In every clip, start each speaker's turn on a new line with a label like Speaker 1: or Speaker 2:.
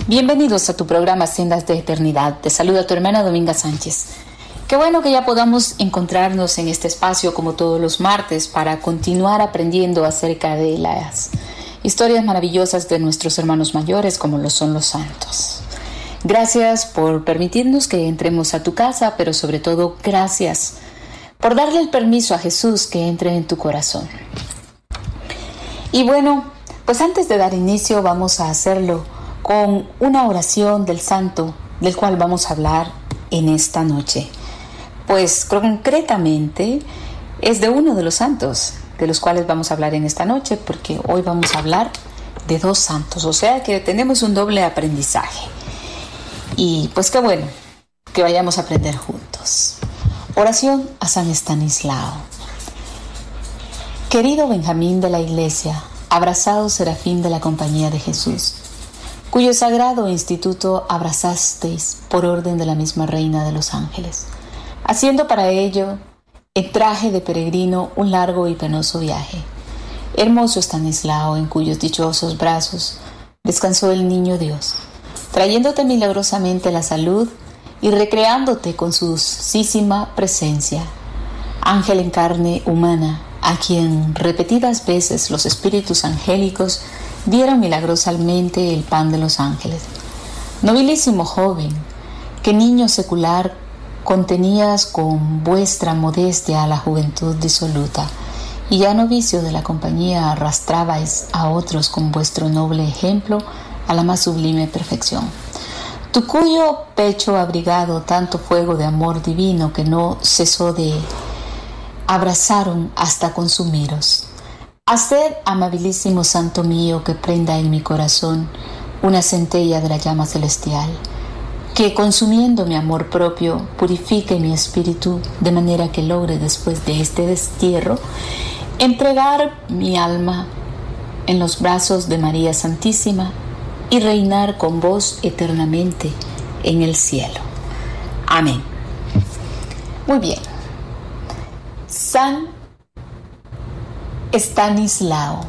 Speaker 1: Bienvenidos a tu programa Sendas de Eternidad. Te saluda tu hermana Dominga Sánchez. Qué bueno que ya podamos encontrarnos en este espacio como todos los martes para continuar aprendiendo acerca de las historias maravillosas de nuestros hermanos mayores como lo son los santos. Gracias por permitirnos que entremos a tu casa, pero sobre todo gracias por darle el permiso a Jesús que entre en tu corazón. Y bueno, pues antes de dar inicio vamos a hacerlo con una oración del santo del cual vamos a hablar en esta noche. Pues concretamente es de uno de los santos de los cuales vamos a hablar en esta noche, porque hoy vamos a hablar de dos santos, o sea que tenemos un doble aprendizaje. Y pues qué bueno que vayamos a aprender juntos. Oración a San Estanislao. Querido Benjamín de la Iglesia, abrazado serafín de la Compañía de Jesús, cuyo sagrado instituto abrazasteis por orden de la misma Reina de los Ángeles, haciendo para ello, en traje de peregrino, un largo y penoso viaje. Hermoso Estanislao, en cuyos dichosos brazos descansó el niño Dios, trayéndote milagrosamente la salud y recreándote con su dulcísima presencia. Ángel en carne humana, a quien repetidas veces los espíritus angélicos dieron milagrosamente el pan de los ángeles. Nobilísimo joven, que niño secular contenías con vuestra modestia a la juventud disoluta, y ya novicio de la compañía arrastrabais a otros con vuestro noble ejemplo a la más sublime perfección. Tu cuyo pecho abrigado tanto fuego de amor divino que no cesó de abrazaron hasta consumiros. Haced, amabilísimo santo mío, que prenda en mi corazón una centella de la llama celestial, que consumiendo mi amor propio purifique mi espíritu de manera que logre después de este destierro entregar mi alma en los brazos de María Santísima y reinar con vos eternamente en el cielo. Amén. Muy bien. San Estanislao.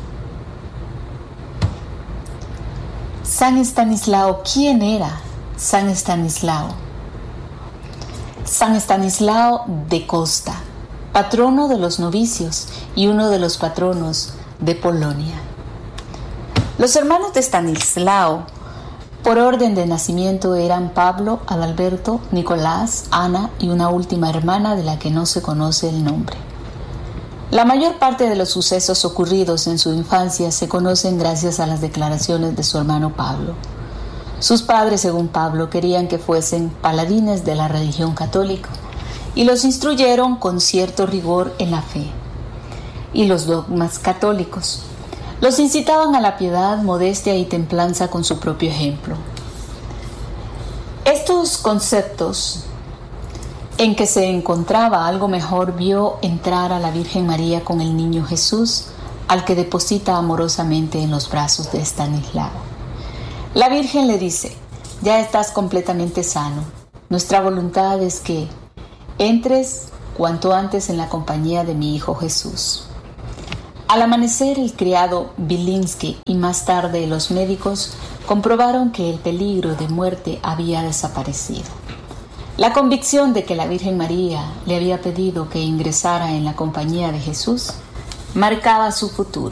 Speaker 1: San Estanislao, ¿quién era San Estanislao? San Estanislao de Costa, patrono de los novicios y uno de los patronos de Polonia. Los hermanos de Estanislao, por orden de nacimiento, eran Pablo, Adalberto, Nicolás, Ana y una última hermana de la que no se conoce el nombre. La mayor parte de los sucesos ocurridos en su infancia se conocen gracias a las declaraciones de su hermano Pablo. Sus padres, según Pablo, querían que fuesen paladines de la religión católica y los instruyeron con cierto rigor en la fe y los dogmas católicos. Los incitaban a la piedad, modestia y templanza con su propio ejemplo. Estos conceptos en que se encontraba algo mejor, vio entrar a la Virgen María con el niño Jesús, al que deposita amorosamente en los brazos de Estanislao. La Virgen le dice: ya estás completamente sano. Nuestra voluntad es que entres cuanto antes en la compañía de mi hijo Jesús. Al amanecer, el criado Bilinsky y más tarde los médicos comprobaron que el peligro de muerte había desaparecido. La convicción de que la Virgen María le había pedido que ingresara en la compañía de Jesús marcaba su futuro.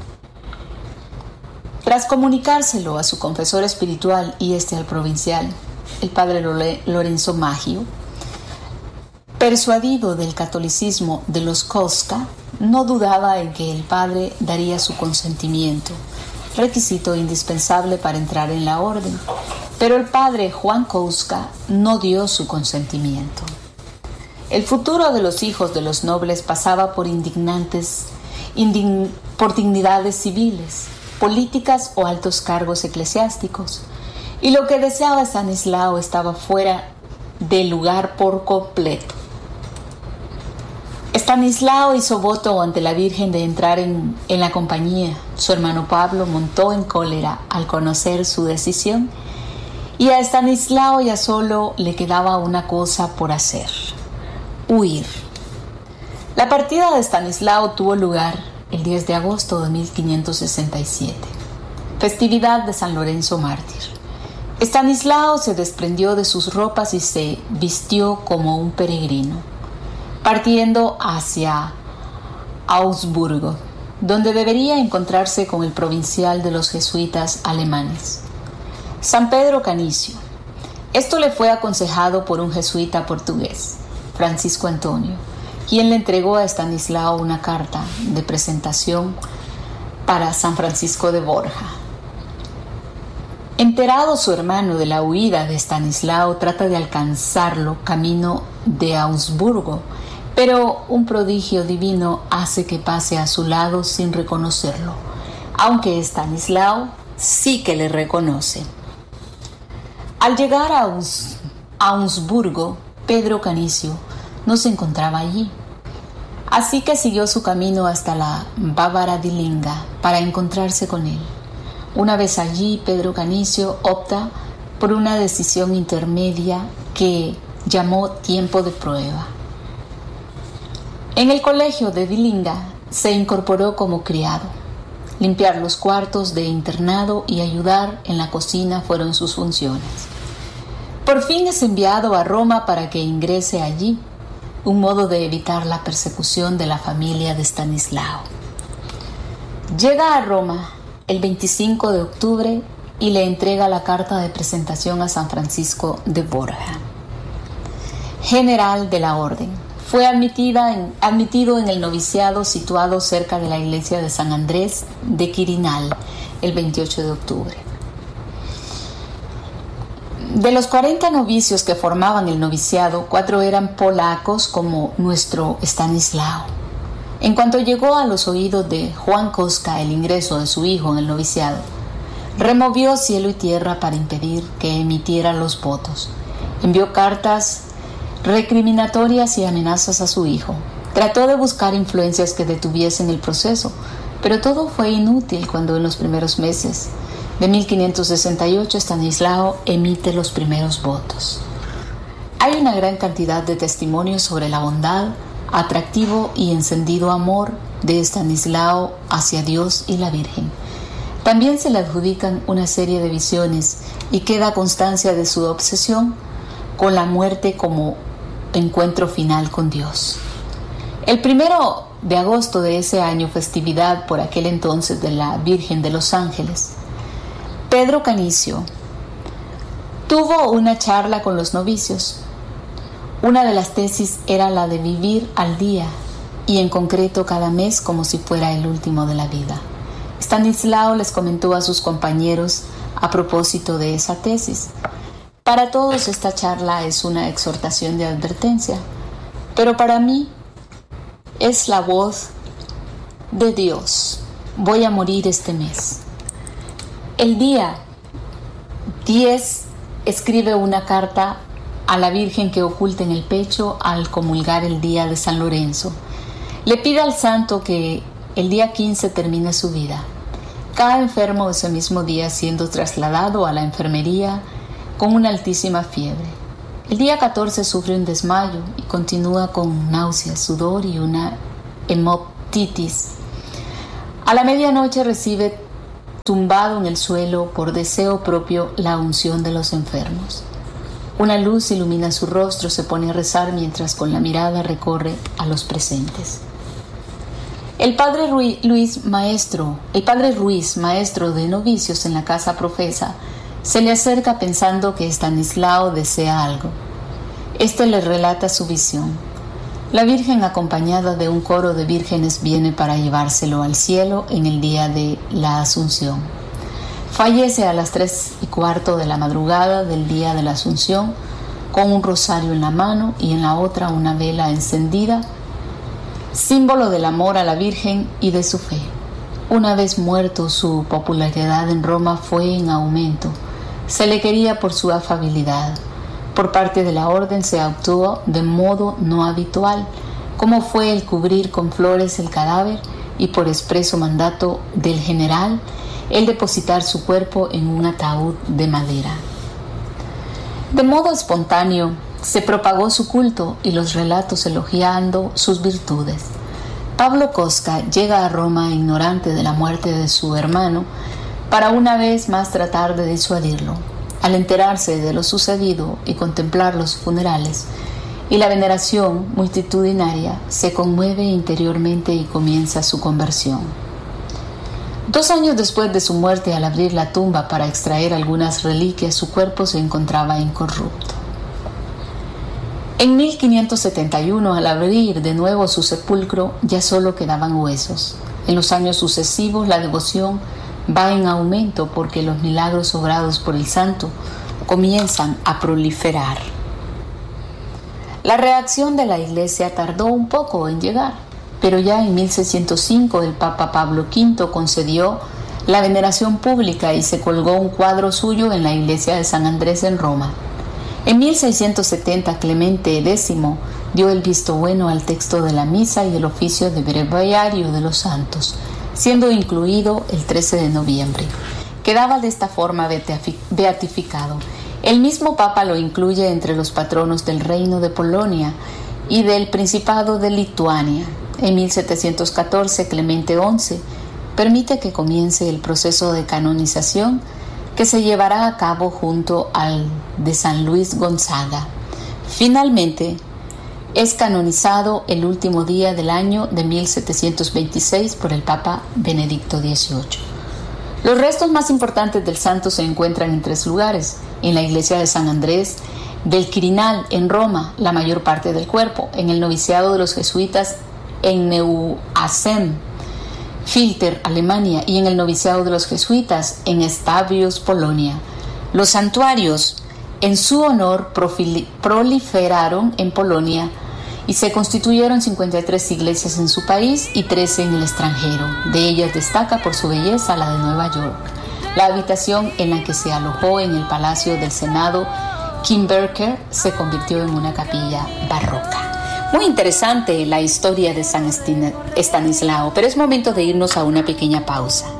Speaker 1: Tras comunicárselo a su confesor espiritual y al provincial, el padre Lorenzo Maggio, persuadido del catolicismo de los Koska, no dudaba en que el padre daría su consentimiento, requisito indispensable para entrar en la orden. Pero el padre Juan Koska no dio su consentimiento. El futuro de los hijos de los nobles pasaba por por dignidades civiles, políticas o altos cargos eclesiásticos, y lo que deseaba Estanislao estaba fuera de lugar por completo. Estanislao hizo voto ante la Virgen de entrar en la compañía. Su hermano Pablo montó en cólera al conocer su decisión, y a Estanislao ya solo le quedaba una cosa por hacer: huir. La partida de Estanislao tuvo lugar el 10 de agosto de 1567, festividad de San Lorenzo Mártir. Estanislao se desprendió de sus ropas y se vistió como un peregrino, partiendo hacia Augsburgo, donde debería encontrarse con el provincial de los jesuitas alemanes, San Pedro Canicio. Esto le fue aconsejado por un jesuita portugués, Francisco Antonio, quien le entregó a Estanislao una carta de presentación para San Francisco de Borja. Enterado su hermano de la huida de Estanislao, trata de alcanzarlo camino de Augsburgo, pero un prodigio divino hace que pase a su lado sin reconocerlo, aunque Estanislao sí que le reconoce. Al llegar a Augsburgo, Pedro Canicio no se encontraba allí, así que siguió su camino hasta la Bávara Dilinga para encontrarse con él. Una vez allí, Pedro Canicio opta por una decisión intermedia que llamó tiempo de prueba. En el colegio de Dilinga se incorporó como criado. Limpiar los cuartos de internado y ayudar en la cocina fueron sus funciones. Por fin es enviado a Roma para que ingrese allí, un modo de evitar la persecución de la familia de Estanislao. Llega a Roma el 25 de octubre y le entrega la carta de presentación a San Francisco de Borja, general de la orden. Fue admitido en el noviciado situado cerca de la iglesia de San Andrés de Quirinal el 28 de octubre. De los 40 novicios que formaban el noviciado, 4 eran polacos como nuestro Estanislao. En cuanto llegó a los oídos de Juan Koska el ingreso de su hijo en el noviciado, removió cielo y tierra para impedir que emitiera los votos. Envió cartas recriminatorias y amenazas a su hijo. Trató de buscar influencias que detuviesen el proceso, pero todo fue inútil cuando en los primeros meses de 1568 Estanislao emite los primeros votos. Hay una gran cantidad de testimonios sobre la bondad, atractivo y encendido amor de Estanislao hacia Dios y la Virgen. También se le adjudican una serie de visiones y queda constancia de su obsesión con la muerte como encuentro final con Dios. El 1 de agosto de ese año, festividad por aquel entonces de la Virgen de los Ángeles, Pedro Canicio tuvo una charla con los novicios. Una de las tesis era la de vivir al día y en concreto cada mes como si fuera el último de la vida. Estanislao les comentó a sus compañeros a propósito de esa tesis. Para todos esta charla es una exhortación de advertencia, pero para mí es la voz de Dios. Voy a morir este mes. El día 10 escribe una carta a la Virgen que oculta en el pecho al comulgar el día de San Lorenzo. Le pide al santo que el día 15 termine su vida. Cae enfermo ese mismo día, siendo trasladado a la enfermería con una altísima fiebre. El día 14 sufre un desmayo y continúa con náuseas, sudor y una hemoptitis. A la medianoche recibe tumbado en el suelo por deseo propio la unción de los enfermos. Una luz ilumina su rostro, se pone a rezar mientras con la mirada recorre a los presentes. El padre Ruiz, maestro de novicios en la casa profesa, se le acerca pensando que Estanislao desea algo. Este le relata su visión. La Virgen, acompañada de un coro de vírgenes, viene para llevárselo al cielo en el día de la Asunción. Fallece a las 3:15 de la madrugada del día de la Asunción, con un rosario en la mano y en la otra una vela encendida, símbolo del amor a la Virgen y de su fe. Una vez muerto, su popularidad en Roma fue en aumento. Se le quería por su afabilidad. Por parte de la orden se actuó de modo no habitual, como fue el cubrir con flores el cadáver y por expreso mandato del general, el depositar su cuerpo en un ataúd de madera. De modo espontáneo se propagó su culto y los relatos elogiando sus virtudes. Pablo Koska llega a Roma ignorante de la muerte de su hermano para una vez más tratar de disuadirlo. al enterarse de lo sucedido y contemplar los funerales y la veneración multitudinaria, se conmueve interiormente y comienza su conversión. 2 años después de su muerte, al abrir la tumba para extraer algunas reliquias, su cuerpo se encontraba incorrupto. En 1571, al abrir de nuevo su sepulcro, ya solo quedaban huesos. En los años sucesivos, la devoción va en aumento porque los milagros obrados por el santo comienzan a proliferar. La reacción de la Iglesia tardó un poco en llegar, pero ya en 1605 el Papa Pablo V concedió la veneración pública y se colgó un cuadro suyo en la iglesia de San Andrés en Roma. En 1670 Clemente X dio el visto bueno al texto de la misa y el oficio de breviario de los santos, siendo incluido el 13 de noviembre. Quedaba de esta forma beatificado. El mismo Papa lo incluye entre los patronos del Reino de Polonia y del Principado de Lituania. En 1714, Clemente XI permite que comience el proceso de canonización que se llevará a cabo junto al de San Luis Gonzaga. Finalmente, es canonizado el último día del año de 1726 por el Papa Benedicto XVIII. Los restos más importantes del santo se encuentran en 3 lugares: en la iglesia de San Andrés del Quirinal en Roma, la mayor parte del cuerpo; en el noviciado de los jesuitas en Neuasen, Filter, Alemania; y en el noviciado de los jesuitas en Stavius, Polonia. Los santuarios en su honor proliferaron en Polonia y se constituyeron 53 iglesias en su país y 13 en el extranjero. De ellas destaca por su belleza la de Nueva York. La habitación en la que se alojó en el Palacio del Senado Kimberker se convirtió en una capilla barroca. Muy interesante la historia de San Estanislao, pero es momento de irnos a una pequeña pausa.